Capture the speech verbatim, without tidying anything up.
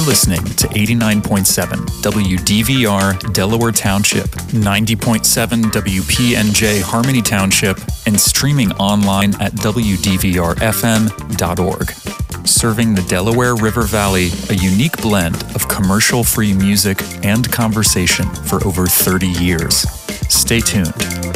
listening to eighty-nine point seven W D V R Delaware Township, ninety point seven W P N J Harmony Township, and streaming online at W D V R F M dot org. Serving the Delaware River Valley, a unique blend of commercial-free music and conversation for over thirty years. Stay tuned.